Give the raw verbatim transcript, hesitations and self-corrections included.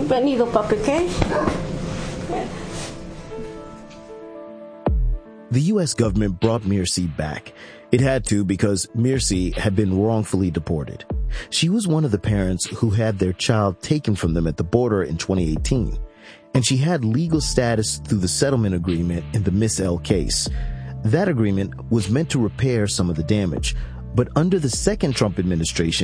Venido pa' qué? The U S government brought Mirsi back. It had to because Mirsi had been wrongfully deported. She was one of the parents who had their child taken from them at the border in twenty eighteen. And she had legal status through the settlement agreement in the Miss L case. That agreement was meant to repair some of the damage. But under the second Trump administration,